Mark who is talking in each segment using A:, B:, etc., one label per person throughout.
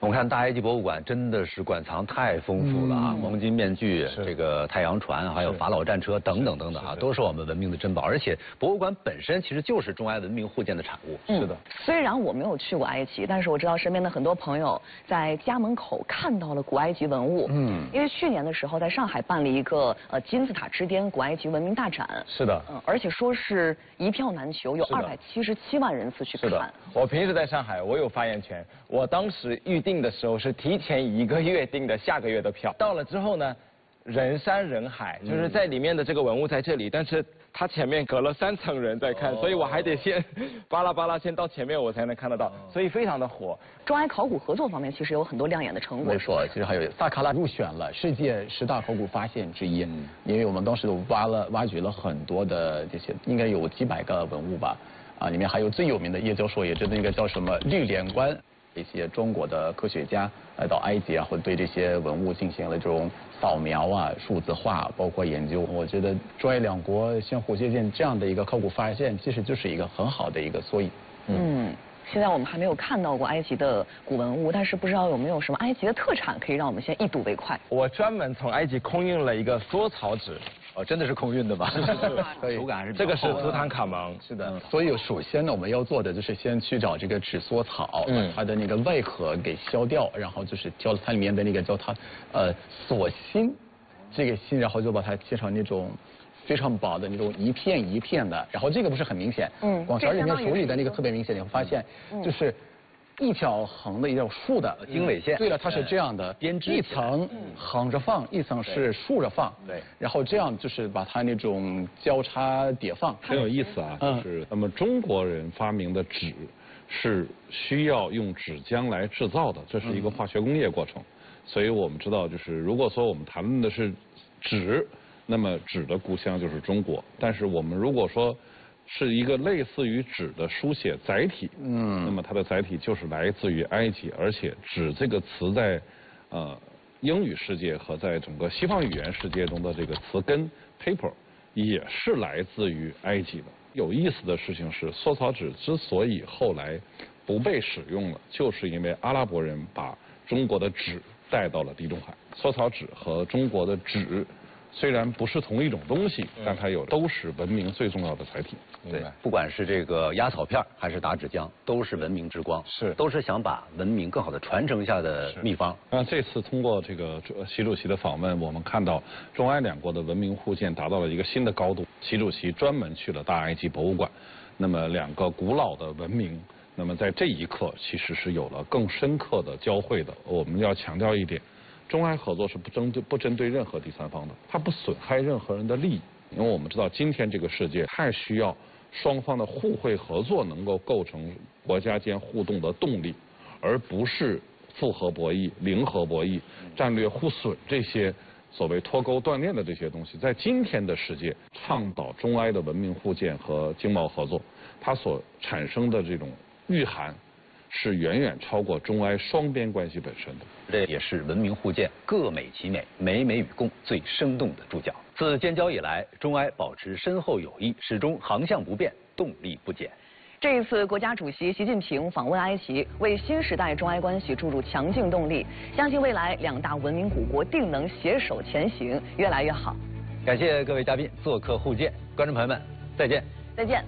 A: 我们看大埃及博物馆真的是馆藏太丰富了啊，黄金面具、这个太阳船，还有法老战车等等等等啊，都是我们文明的珍宝。而且博物馆本身其实就是中埃文明互鉴的产物。
B: 是的。虽然我没有去过埃及，但是我知道身边的很多朋友在家门口看到了古埃及文物。因为去年的时候在上海办了一个金字塔之巅古埃及文明大展。
C: 是的。
B: 而且说是一票难求，有277万人次去看。
C: 是的。我平时在上海，我有发言权。我当时预定的时候是提前1个月订的下个月的票，到了之后呢，人山人海，就是在里面的这个文物在这里，但是它前面隔了3层人在看，所以我还得先巴拉巴拉先到前面我才能看得到，所以非常的火。
B: 中埃考古合作方面其实有很多亮眼的成果。
D: 没错，其实还有萨卡拉入选了世界10大考古发现之一，因为我们当时都挖掘了很多的这些，应该有几百个文物吧，里面还有最有名的叶教授也知道那个叫什么绿莲冠。一些中国的科学家来到埃及会对这些文物进行了这种扫描数字化，包括研究。我觉得中埃两国相互借鉴这样的一个考古发现，其实就是一个很好的一个缩影。
B: 现在我们还没有看到过埃及的古文物，但是不知道有没有什么埃及的特产可以让我们先一睹为快。
C: 我专门从埃及空运了一个缩草纸。
A: 真的是空运的吧？
C: 是，
A: 手感还是
C: 这个是图坦卡蒙。
D: 是的。所以首先呢，我们要做的就是先去找这个纸缩草，它的那个外壳给削掉，然后就是挑它里面的那个叫它锁芯，这个芯，然后就把它切成那种非常薄的那种一片一片的，然后这个不是很明显，广圈里面手里的那个特别明显，你会发现就是一条横的一条竖的
A: 经纬线。
D: 对了，它是这样的，
A: 编织
D: 一层横着放，一层是竖着放。
A: 对。
D: 然后这样就是把它那种交叉叠放。
E: 很有意思啊，就是那么中国人发明的纸是需要用纸浆来制造的，这是一个化学工业过程。所以我们知道，就是如果说我们谈论的是纸，那么纸的故乡就是中国。但是我们如果说是一个类似于纸的书写载体，那么它的载体就是来自于埃及，而且纸这个词在英语世界和在整个西方语言世界中的这个词根 paper 也是来自于埃及的。有意思的事情是，缩草纸之所以后来不被使用了，就是因为阿拉伯人把中国的纸带到了地中海。缩草纸和中国的纸虽然不是同一种东西，但它都是文明最重要的载体。
A: 对，不管是这个压草片还是打纸浆，都是文明之光，都是想把文明更好的传承下的秘方。
E: 那这次通过这个习主席的访问，我们看到中埃两国的文明互鉴达到了一个新的高度。习主席专门去了大埃及博物馆，那么两个古老的文明，那么在这一刻其实是有了更深刻的交汇的。我们要强调一点。中埃合作是不针对任何第三方的，它不损害任何人的利益，因为我们知道今天这个世界太需要双方的互惠合作能够构成国家间互动的动力，而不是复合博弈、零和博弈、战略互损这些所谓脱钩断链的这些东西。在今天的世界，倡导中埃的文明互鉴和经贸合作，它所产生的这种蕴含是远远超过中埃双边关系本身的。
A: 这也是文明互鉴各美其美，美美与共最生动的注脚。自建交以来，中埃保持深厚友谊，始终航向不变，动力不减。
B: 这一次，国家主席习近平访问埃及，为新时代中埃关系注入强劲动力。相信未来两大文明古国定能携手前行，越来越好。
A: 感谢各位嘉宾做客互鉴，观众朋友们，再见。
B: 再见。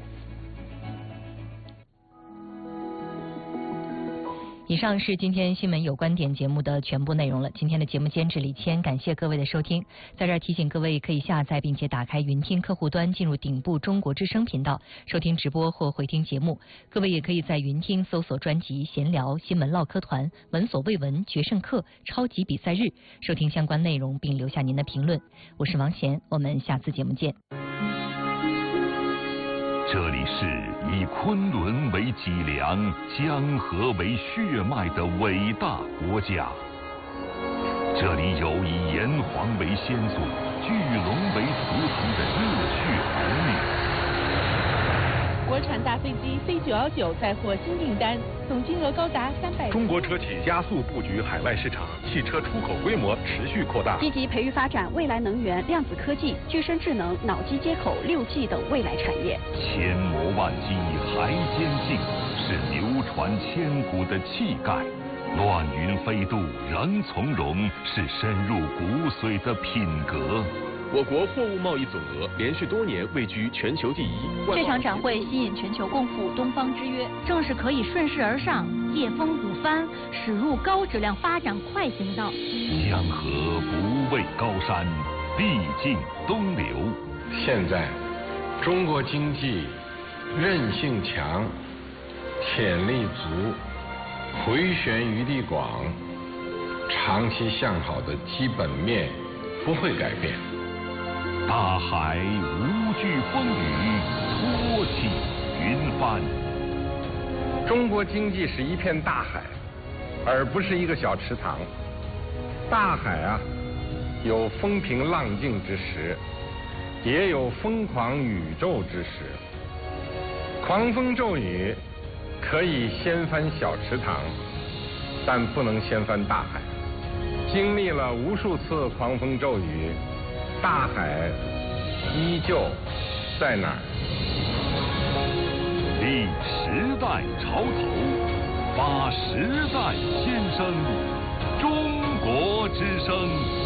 F: 以上是今天新闻有观点节目的全部内容了。今天的节目监制李谦，感谢各位的收听。在这儿提醒各位，可以下载并且打开云听客户端，进入顶部中国之声频道，收听直播或回听节目。各位也可以在云听搜索专辑闲聊、新闻唠嗑团、闻所未闻、决胜课、超级比赛日，收听相关内容并留下您的评论。我是王贤，我们下次节目见。
G: 这里是以昆仑为脊梁、江河为血脉的伟大国家。这里有以炎黄为先祖、巨龙为图腾的热血儿女。
H: 国产大飞机 C919 再获新订单，总金额高达300。
I: 中国车企加速布局海外市场，汽车出口规模持续扩大。
J: 积极培育发展未来能源、量子科技、具身智能、脑机接口、6G 等未来产业。
G: 千磨万击还坚劲，是流传千古的气概。 乱云飞渡仍从容，是深入骨髓的品格。
I: 我国货物贸易总额连续多年位居全球第一。
K: 这场展会吸引全球共赴东方之约，正是可以顺势而上、借风鼓帆，驶入高质量发展快行道。
G: 江河不畏高山，必尽东流。
L: 现在，中国经济韧性强，潜力足，回旋余地广，长期向好的基本面不会改变。
G: 大海无惧风雨，托起云帆。
L: 中国经济是一片大海，而不是一个小池塘。大海啊，有风平浪静之时，也有疯狂宇宙之时。狂风骤雨可以掀翻小池塘，但不能掀翻大海。经历了无数次狂风骤雨，大海依旧在那儿。
G: 立时代潮头，发时代先声，中国之声。